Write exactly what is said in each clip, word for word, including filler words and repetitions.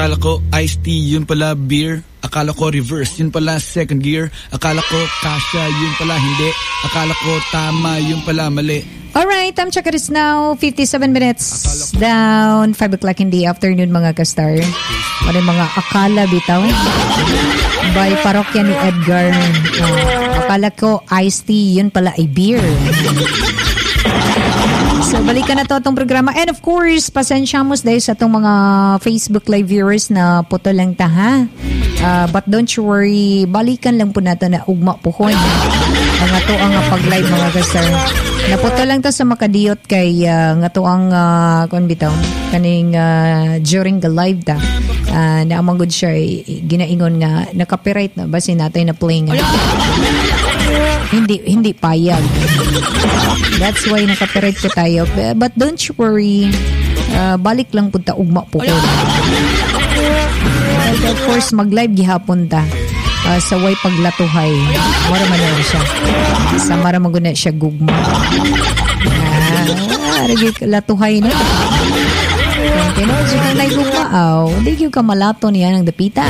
Akala ko iced tea, yun pala beer. Akala ko reverse, yun pala second gear. Akala ko kasha, yun pala hindi. Akala ko tama, yun pala mali. Alright, time check, it is now fifty-seven minutes down five o'clock in the afternoon, mga ka-star. Ano yung mga akala bitaw? By parokya ni Edgar. Uh, akala ko iced tea, yun pala ay beer. So, balikan na to itong programa. And of course, pasensya mo dahil sa itong mga Facebook Live viewers na puto lang ta, ha? Uh, but don't you worry, balikan lang po natin na ugma po ko. Ang ato ang pag-live, mga kasar. Naputo lang to sa makadiyot kay uh, nga to ang uh, kung bitaw, kaning uh, during the live ta. Uh, na amang good siya, ginaingon nga, na-copyright na ba si natin na playing nga? hindi, hindi payag. That's why naka-copyright ko tayo. But don't you worry, uh, balik lang punta ugma po ko. And of course, mag-live gihapon ta. Uh, sa way paglatuhay. Mara man na siya. Sa mara maguna siya gugma. Ah, ragi latuhay na. Kung tinodyo kang naigugma, oh, hindi yung kamalato niya ng dapita.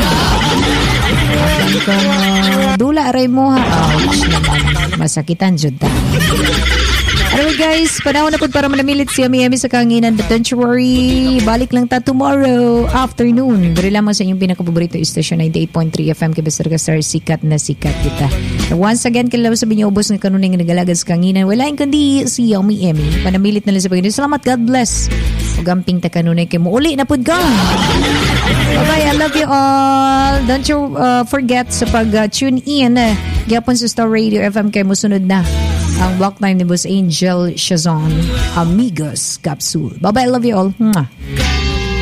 Kung uh, dula aray mo, ha, ouch naman. Masakitan jud ta. Alright guys, panahon na po para manamilit si Ami Ami sa kanginan. But don't you worry, balik lang ta tomorrow afternoon. Dari lamang sa inyong pinakapaborito station ninety-eight point three F M kay Mister Gastar, sikat na sikat kita. So once again, kailan sabi niyo ubos ng kanuning nagalagan sa kanginan. Wala yung kundi si Ami Ami. Panamilit na lang sa pagkakas. Salamat, God bless. Ugamping ta kanunay kay mo. Uli na po ka. Bye-bye, I love you all. Don't you uh, forget sa pag-tune uh, in. Uh, Gyapon sa Star Radio F M kay mo sunod na ang block time ni Boss Angel Shazon Amigos Capsule. Bye-bye, I love you all. Mwah.